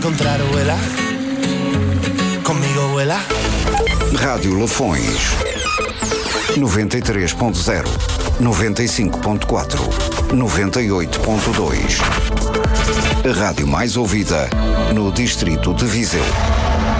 Encontrar vuela, comigo vuela. Rádio Lafões 93.0, 95.4, 98.2. A rádio mais ouvida no distrito de Viseu.